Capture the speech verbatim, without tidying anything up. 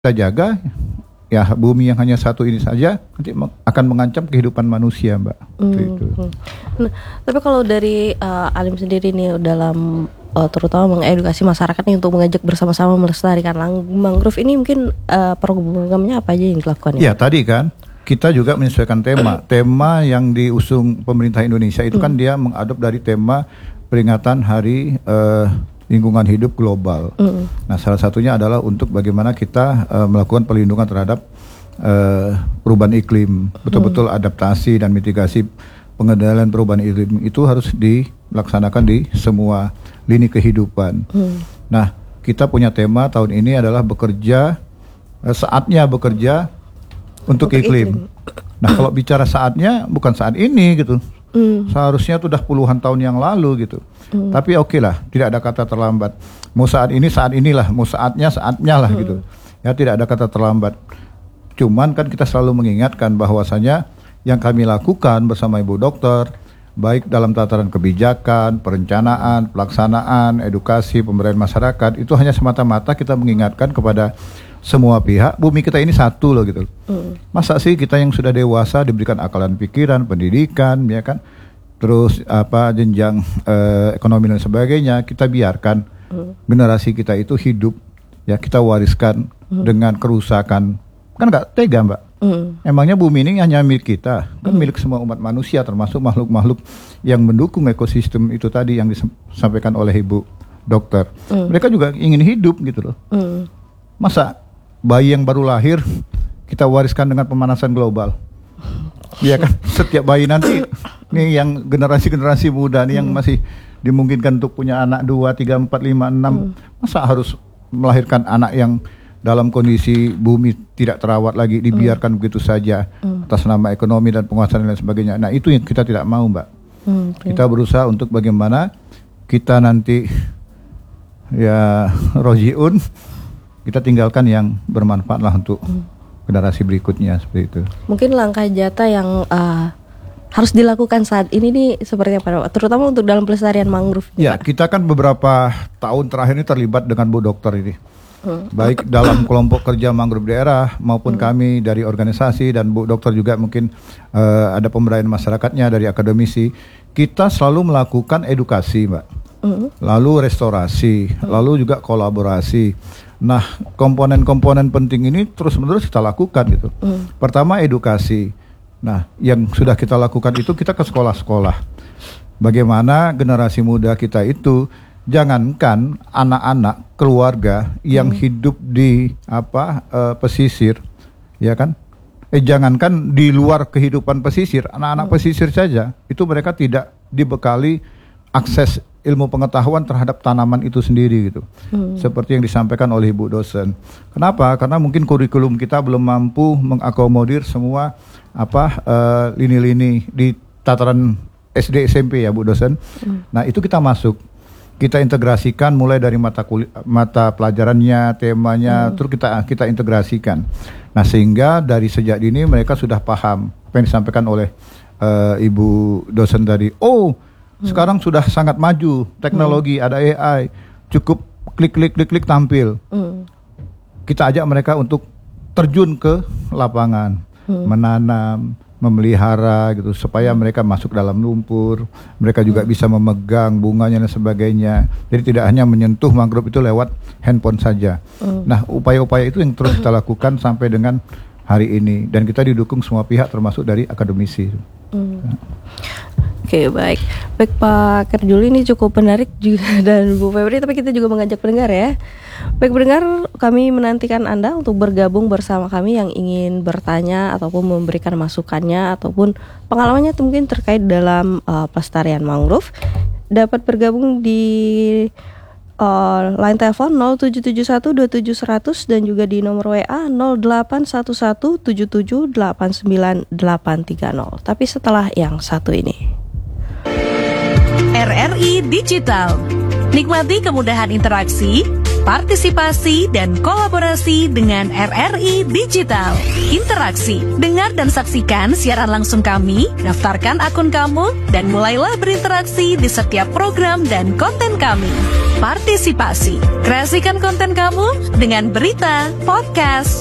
kita jaga, ya bumi yang hanya satu ini saja nanti akan mengancam kehidupan manusia, Mbak. Hmm. Itu. Nah, tapi kalau dari uh, Alim sendiri nih dalam uh, terutama mengedukasi masyarakat nih untuk mengajak bersama-sama melestarikan mangrove ini, mungkin uh, programnya apa aja yang dilakukan? Ya, ya tadi kan kita juga menyesuaikan tema. Tema yang diusung pemerintah Indonesia itu kan dia mengadop dari tema peringatan Hari uh, Lingkungan Hidup Global. Mm. Nah, salah satunya adalah untuk bagaimana kita uh, melakukan perlindungan terhadap uh, perubahan iklim, betul-betul mm. adaptasi dan mitigasi pengendalian perubahan iklim itu harus dilaksanakan di semua lini kehidupan. Mm. Nah, kita punya tema tahun ini adalah bekerja uh, saatnya bekerja untuk, untuk iklim. iklim. Nah, kalau bicara saatnya bukan saat ini gitu. Mm. Seharusnya itu udah puluhan tahun yang lalu gitu. Mm. Tapi oke okay lah, tidak ada kata terlambat. Mau saat ini saat inilah, mau saatnya saatnya lah mm. gitu. Ya tidak ada kata terlambat. Cuman kan kita selalu mengingatkan bahwasanya yang kami lakukan bersama Ibu Dokter, baik dalam tataran kebijakan, perencanaan, pelaksanaan, edukasi, pemberdayaan masyarakat, itu hanya semata-mata kita mengingatkan kepada semua pihak, bumi kita ini satu loh gitu. Mm. Masa sih kita yang sudah dewasa diberikan akalan pikiran, pendidikan, ya kan, terus apa jenjang eh, ekonomi dan sebagainya, kita biarkan mm. generasi kita itu hidup, ya kita wariskan mm. dengan kerusakan, kan nggak tega, Mbak. Mm. Emangnya bumi ini hanya milik kita, kan mm. milik semua umat manusia, termasuk makhluk-makhluk yang mendukung ekosistem itu tadi yang disampaikan oleh Ibu Dokter. Mm. Mereka juga ingin hidup gitu loh. Mm. Masa bayi yang baru lahir kita wariskan dengan pemanasan global? Iya kan? Setiap bayi nanti nih yang generasi-generasi muda nih hmm. yang masih dimungkinkan untuk punya anak dua, tiga, empat, lima, enam, hmm. masa harus melahirkan anak yang dalam kondisi bumi tidak terawat lagi, dibiarkan hmm. begitu saja hmm. atas nama ekonomi dan penguasaan dan lain sebagainya. Nah, itu yang kita tidak mau, Mbak. Hmm, okay. Kita berusaha untuk bagaimana kita nanti ya rojiun, kita tinggalkan yang bermanfaat lah untuk hmm. generasi berikutnya, seperti itu. Mungkin langkah nyata yang uh, harus dilakukan saat ini nih seperti apa, terutama untuk dalam pelestarian mangrove? Ya, Pak? Kita kan beberapa tahun terakhir ini terlibat dengan Bu Dokter ini, hmm. baik dalam kelompok kerja mangrove daerah maupun hmm. kami dari organisasi, dan Bu Dokter juga mungkin uh, ada pemberdayaan masyarakatnya dari akademisi. Kita selalu melakukan edukasi, Mbak. Hmm. Lalu restorasi, hmm. lalu juga kolaborasi. Nah, komponen-komponen penting ini terus-menerus kita lakukan gitu. Mm. Pertama edukasi. Nah, yang sudah kita lakukan itu kita ke sekolah-sekolah. Bagaimana generasi muda kita itu, jangankan anak-anak keluarga yang mm. hidup di apa uh, pesisir, ya kan? Eh jangankan di luar kehidupan pesisir, anak-anak mm. pesisir saja itu mereka tidak dibekali akses ilmu pengetahuan terhadap tanaman itu sendiri gitu. Hmm. Seperti yang disampaikan oleh Ibu dosen. Kenapa? Karena mungkin kurikulum kita belum mampu mengakomodir semua apa uh, lini-lini di tataran S D S M P ya Bu dosen. Hmm. Nah, itu kita masuk. Kita integrasikan mulai dari mata kuli, mata pelajarannya, temanya, hmm. terus kita kita integrasikan. Nah, sehingga dari sejak dini mereka sudah paham apa yang disampaikan oleh uh, Ibu dosen tadi. Oh, sekarang sudah sangat maju teknologi, hmm. ada A I, cukup klik klik klik klik tampil. Hmm. Kita ajak mereka untuk terjun ke lapangan, hmm. menanam, memelihara gitu supaya hmm. mereka masuk dalam lumpur, mereka juga hmm. bisa memegang bunganya dan sebagainya. Jadi tidak hanya menyentuh mangrove itu lewat handphone saja. Hmm. Nah, upaya-upaya itu yang terus kita lakukan sampai dengan hari ini, dan kita didukung semua pihak termasuk dari akademisi. Hmm. Nah. Oke, baik. Baik Pak Kerjuli, ini cukup menarik juga, dan Bu Febri, tapi kita juga mengajak pendengar ya. Baik pendengar, kami menantikan Anda untuk bergabung bersama kami yang ingin bertanya ataupun memberikan masukannya ataupun pengalamannya mungkin terkait dalam uh, pelestarian mangrove. Dapat bergabung di uh, line telepon nol tujuh tujuh satu dua tujuh seratus dan juga di nomor W A nol delapan satu satu tujuh tujuh delapan sembilan delapan tiga nol. Tapi setelah yang satu ini. R R I Digital. Nikmati kemudahan interaksi, partisipasi, dan kolaborasi dengan R R I Digital. Interaksi, dengar dan saksikan siaran langsung kami, daftarkan akun kamu, dan mulailah berinteraksi di setiap program dan konten kami. partisipasi. Kreasikan konten kamu dengan berita, podcast,